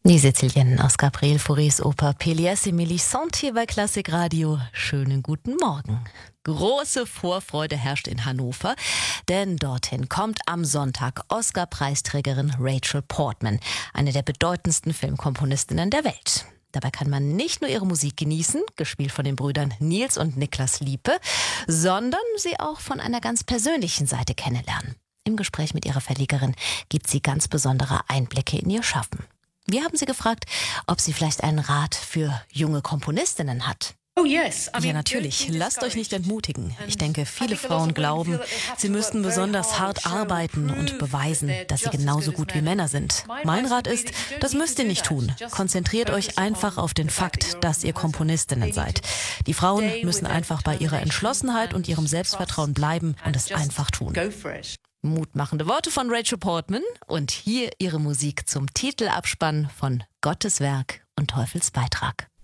Die Sizilienne aus Gabriel Faurés Oper Pelléas et Mélisande hier bei Klassik Radio. Schönen guten Morgen. Große Vorfreude herrscht in Hannover, denn dorthin kommt am Sonntag Oscar-Preisträgerin Rachel Portman, eine der bedeutendsten Filmkomponistinnen der Welt. Dabei kann man nicht nur ihre Musik genießen, gespielt von den Brüdern Nils und Niklas Liepe, sondern sie auch von einer ganz persönlichen Seite kennenlernen. Im Gespräch mit ihrer Verlegerin gibt sie ganz besondere Einblicke in ihr Schaffen. Wir haben sie gefragt, ob sie vielleicht einen Rat für junge Komponistinnen hat. Ja, natürlich. Lasst euch nicht entmutigen. Ich denke, viele Frauen glauben, sie müssten besonders hart arbeiten und beweisen, dass sie genauso gut wie Männer sind. Mein Rat ist, das müsst ihr nicht tun. Konzentriert euch einfach auf den Fakt, dass ihr Komponistinnen seid. Die Frauen müssen einfach bei ihrer Entschlossenheit und ihrem Selbstvertrauen bleiben und es einfach tun. Mutmachende Worte von Rachel Portman und hier ihre Musik zum Titelabspann von Gottes Werk und Teufels Beitrag.